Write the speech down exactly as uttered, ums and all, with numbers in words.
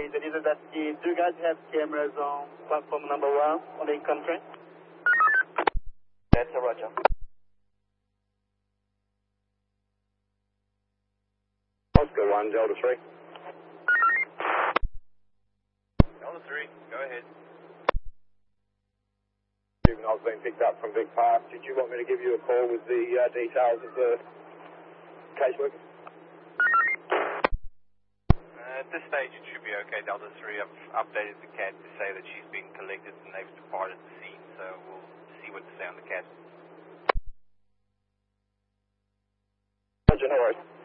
Train, there is a that key. Do you guys have cameras on platform number one on the income train? That's a roger. Oscar one, Delta three. Delta three, go ahead. Juvenile's been picked up from Vic Park. Did you want me to give you a call with the uh, details of the caseworker? Uh, at this stage it should be okay, Delta three. I've updated the cat to say that she's been collected and they've departed the scene, so we'll see what to say on the cat. Roger, no worries.